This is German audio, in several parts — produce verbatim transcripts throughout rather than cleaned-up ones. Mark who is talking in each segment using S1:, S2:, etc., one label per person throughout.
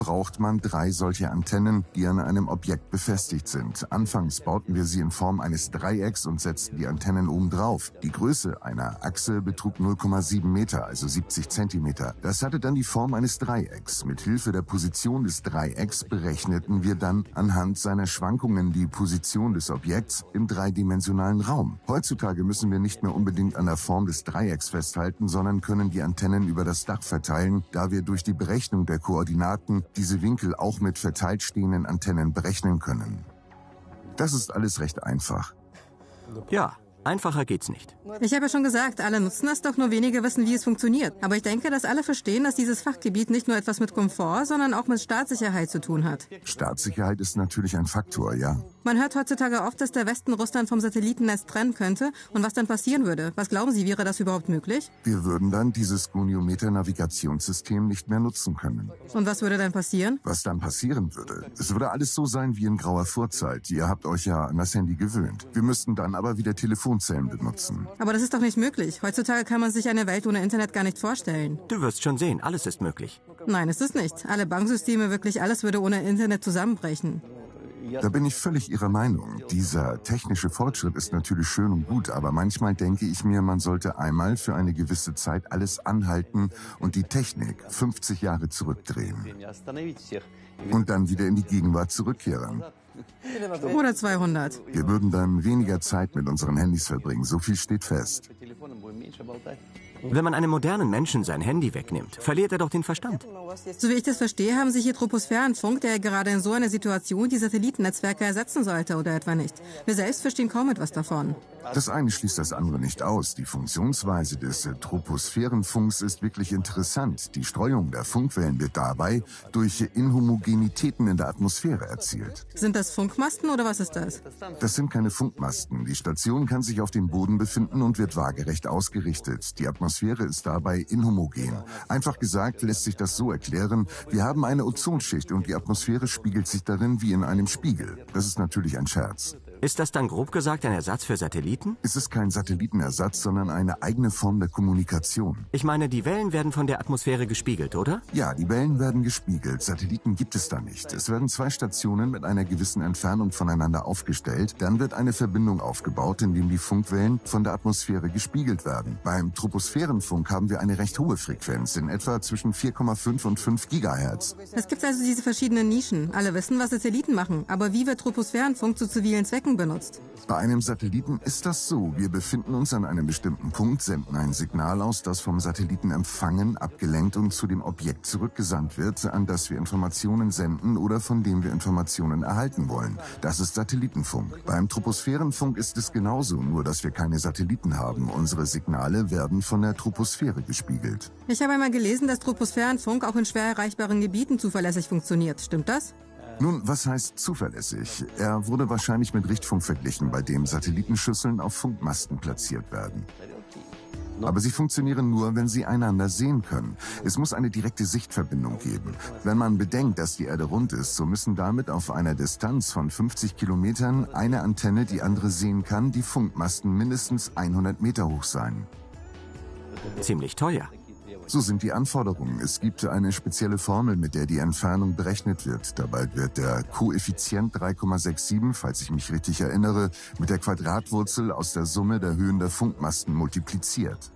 S1: braucht man drei solche Antennen, die an einem Objekt befestigt sind. Anfangs bauten wir sie in Form eines Dreiecks und setzten die Antennen oben drauf. Die Größe einer Achse betrug null Komma sieben Meter, also siebzig Zentimeter. Das hatte dann die Form eines Dreiecks. Mit Hilfe der Position des Dreiecks berechneten wir dann anhand seiner Schwankungen die Position des Objekts im dreidimensionalen Raum. Heutzutage müssen wir nicht mehr unbedingt an der Form des Dreiecks festhalten, sondern können die Antennen über das Dach verteilen, da wir durch die Berechnung der Koordinaten diese Winkel auch mit verteilt stehenden Antennen berechnen können. Das ist alles recht einfach.
S2: Ja, einfacher geht's nicht.
S3: Ich habe ja schon gesagt, alle nutzen es, doch nur wenige wissen, wie es funktioniert. Aber ich denke, dass alle verstehen, dass dieses Fachgebiet nicht nur etwas mit Komfort, sondern auch mit Staatssicherheit zu tun hat.
S1: Staatssicherheit ist natürlich ein Faktor, ja.
S3: Man hört heutzutage oft, dass der Westen Russland vom Satellitennetz trennen könnte. Und was dann passieren würde? Was glauben Sie, wäre das überhaupt möglich?
S1: Wir würden dann dieses Goniometer-Navigationssystem nicht mehr nutzen können.
S3: Und was würde dann passieren?
S1: Was dann passieren würde? Es würde alles so sein wie in grauer Vorzeit. Ihr habt euch ja an das Handy gewöhnt. Wir müssten dann aber wieder Telefonzellen benutzen.
S3: Aber das ist doch nicht möglich. Heutzutage kann man sich eine Welt ohne Internet gar nicht vorstellen.
S2: Du wirst schon sehen, alles ist möglich.
S3: Nein, es ist nicht. Alle Banksysteme, wirklich alles würde ohne Internet zusammenbrechen.
S1: Da bin ich völlig Ihrer Meinung. Dieser technische Fortschritt ist natürlich schön und gut, aber manchmal denke ich mir, man sollte einmal für eine gewisse Zeit alles anhalten und die Technik fünfzig Jahre zurückdrehen. Und dann wieder in die Gegenwart zurückkehren.
S3: Oder zweihundert.
S1: Wir würden dann weniger Zeit mit unseren Handys verbringen, so viel steht fest.
S2: Wenn man einem modernen Menschen sein Handy wegnimmt, verliert er doch den Verstand.
S3: So wie ich das verstehe, haben Sie hier Troposphärenfunk, der gerade in so einer Situation die Satellitennetzwerke ersetzen sollte, oder etwa nicht? Wir selbst verstehen kaum etwas davon.
S1: Das eine schließt das andere nicht aus. Die Funktionsweise des äh, Troposphärenfunks ist wirklich interessant. Die Streuung der Funkwellen wird dabei durch Inhomogenitäten in der Atmosphäre erzielt.
S3: Sind das Funkmasten oder was ist das?
S1: Das sind keine Funkmasten. Die Station kann sich auf dem Boden befinden und wird waagerecht ausgerichtet. Die Atmosphäre ist dabei inhomogen. Einfach gesagt lässt sich das so erklären, wir haben eine Ozonschicht und die Atmosphäre spiegelt sich darin wie in einem Spiegel. Das ist natürlich ein Scherz.
S2: Ist das dann grob gesagt ein Ersatz für Satelliten?
S1: Es ist kein Satellitenersatz, sondern eine eigene Form der Kommunikation.
S2: Ich meine, die Wellen werden von der Atmosphäre gespiegelt, oder?
S1: Ja, die Wellen werden gespiegelt. Satelliten gibt es da nicht. Es werden zwei Stationen mit einer gewissen Entfernung voneinander aufgestellt. Dann wird eine Verbindung aufgebaut, indem die Funkwellen von der Atmosphäre gespiegelt werden. Beim Troposphärenfunk haben wir eine recht hohe Frequenz, in etwa zwischen vier Komma fünf und fünf Gigahertz.
S3: Es gibt also diese verschiedenen Nischen. Alle wissen, was Satelliten machen. Aber wie wird Troposphärenfunk zu zivilen Zwecken benutzt?
S1: Bei einem Satelliten ist das so. Wir befinden uns an einem bestimmten Punkt, senden ein Signal aus, das vom Satelliten empfangen, abgelenkt und zu dem Objekt zurückgesandt wird, an das wir Informationen senden oder von dem wir Informationen erhalten wollen. Das ist Satellitenfunk. Beim Troposphärenfunk ist es genauso, nur dass wir keine Satelliten haben. Unsere Signale werden von der Troposphäre gespiegelt.
S3: Ich habe einmal gelesen, dass Troposphärenfunk auch in schwer erreichbaren Gebieten zuverlässig funktioniert. Stimmt das?
S1: Nun, was heißt zuverlässig? Er wurde wahrscheinlich mit Richtfunk verglichen, bei dem Satellitenschüsseln auf Funkmasten platziert werden. Aber sie funktionieren nur, wenn sie einander sehen können. Es muss eine direkte Sichtverbindung geben. Wenn man bedenkt, dass die Erde rund ist, so müssen damit auf einer Distanz von fünfzig Kilometern eine Antenne die andere sehen kann, die Funkmasten mindestens hundert Meter hoch sein.
S2: Ziemlich teuer.
S1: So sind die Anforderungen. Es gibt eine spezielle Formel, mit der die Entfernung berechnet wird. Dabei wird der Koeffizient drei Komma siebenundsechzig, falls ich mich richtig erinnere, mit der Quadratwurzel aus der Summe der Höhen der Funkmasten multipliziert.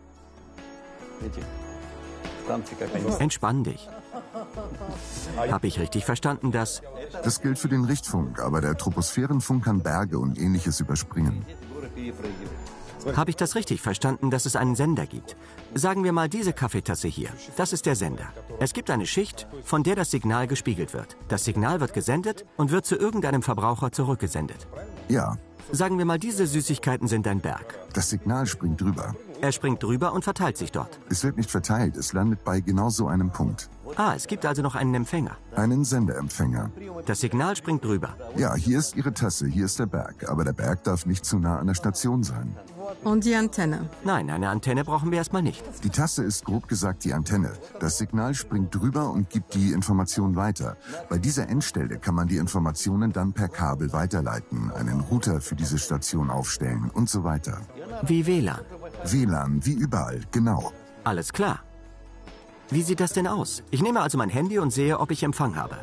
S2: Entspann dich. Habe ich richtig verstanden, dass...
S1: Das gilt für den Richtfunk, aber der Troposphärenfunk kann Berge und Ähnliches überspringen.
S2: Habe ich das richtig verstanden, dass es einen Sender gibt? Sagen wir mal diese Kaffeetasse hier. Das ist der Sender. Es gibt eine Schicht, von der das Signal gespiegelt wird. Das Signal wird gesendet und wird zu irgendeinem Verbraucher zurückgesendet.
S1: Ja.
S2: Sagen wir mal, diese Süßigkeiten sind ein Berg.
S1: Das Signal springt drüber.
S2: Er springt drüber und verteilt sich dort.
S1: Es wird nicht verteilt, es landet bei genau so einem Punkt.
S2: Ah, es gibt also noch einen Empfänger.
S1: Einen Sendeempfänger.
S2: Das Signal springt drüber.
S1: Ja, hier ist Ihre Tasse, hier ist der Berg. Aber der Berg darf nicht zu nah an der Station sein.
S3: Und die Antenne?
S2: Nein, eine Antenne brauchen wir erstmal nicht.
S1: Die Tasse ist grob gesagt die Antenne. Das Signal springt drüber und gibt die Information weiter. Bei dieser Endstelle kann man die Informationen dann per Kabel weiterleiten, einen Router für diese Station aufstellen und so weiter.
S2: Wie W L A N?
S1: W L A N, wie überall, genau.
S2: Alles klar. Wie sieht das denn aus? Ich nehme also mein Handy und sehe, ob ich Empfang habe.